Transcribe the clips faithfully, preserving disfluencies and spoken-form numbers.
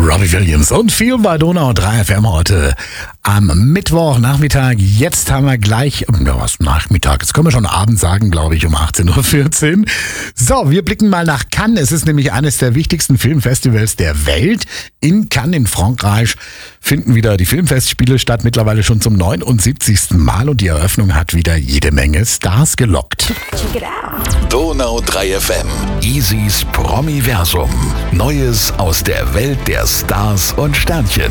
Robbie Williams und viel bei Donau drei F M heute am Mittwochnachmittag. Jetzt haben wir gleich, ja was, Nachmittag, jetzt können wir schon Abend sagen, glaube ich, um achtzehn Uhr vierzehn. So, wir blicken mal nach Cannes. Es ist nämlich eines der wichtigsten Filmfestivals der Welt. In Cannes in Frankreich finden wieder die Filmfestspiele statt, mittlerweile schon zum neunundsiebzigsten Mal und die Eröffnung hat wieder jede Menge Stars gelockt. Check it out. Donau drei F M. Easys Promiversum. Neues aus der Welt der Stars und Sternchen.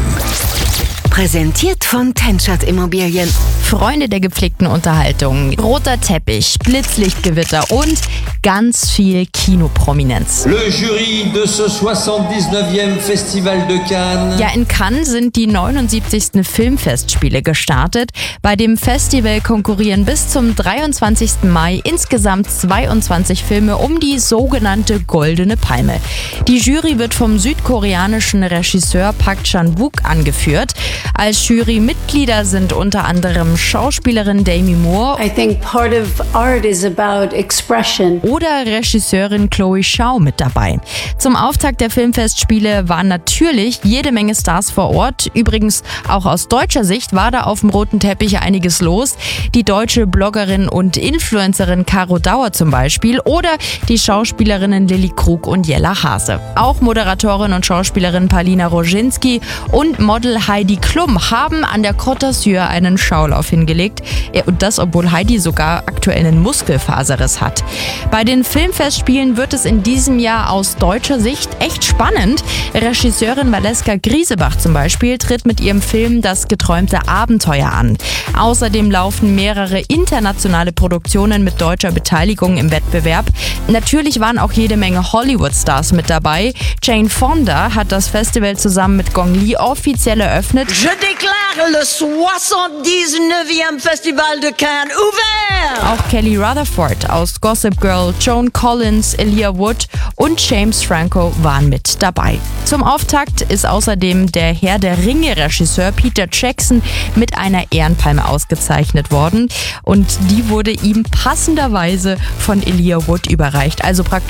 Präsentiert von Tenschert Immobilien. Freunde der gepflegten Unterhaltung, roter Teppich, Blitzlichtgewitter und ganz viel Kinoprominenz. Le Jury de ce soixante-dix-neuvième Festival de Cannes. Ja, in Cannes sind die neunundsiebzigsten Filmfestspiele gestartet. Bei dem Festival konkurrieren bis zum dreiundzwanzigsten Mai insgesamt zweiundzwanzig Filme um die sogenannte Goldene Palme. Die Jury wird vom südkoreanischen Regisseur Park Chan-wook angeführt. Als Jurymitglieder sind unter anderem Schauspielerin Demi Moore I think part of art is about expression. oder Regisseurin Chloe Zhao mit dabei. Zum Auftakt der Filmfestspiele waren natürlich jede Menge Stars vor Ort. Übrigens auch aus deutscher Sicht war da auf dem roten Teppich einiges los. Die deutsche Bloggerin und Influencerin Caro Dauer zum Beispiel oder die Schauspielerinnen Lilly Krug und Jella Hase. Auch Moderatorin und Schauspielerin Palina Roginski und Model Heidi Klum haben an der Côte d'Azur einen Schaulauf hingelegt. Und das, obwohl Heidi sogar aktuell einen Muskelfaserriss hat. Bei den Filmfestspielen wird es in diesem Jahr aus deutscher Sicht echt spannend. Regisseurin Valeska Griesebach zum Beispiel tritt mit ihrem Film Das geträumte Abenteuer an. Außerdem laufen mehrere internationale Produktionen mit deutscher Beteiligung im Wettbewerb. Natürlich waren auch jede Menge Hollywood-Stars mit dabei. Jane Fonda hat das Festival zusammen mit Gong Li offiziell eröffnet. Je déclare le soixante-dix-neuvième Festival de Cannes ouvert! Auch Kelly Rutherford aus Gossip Girl, Joan Collins, Elijah Wood und James Franco waren mit dabei. Zum Auftakt ist außerdem der Herr der Ringe-Regisseur Peter Jackson mit einer Ehrenpalme ausgezeichnet worden und die wurde ihm passenderweise von Elijah Wood überreicht. Also praktisch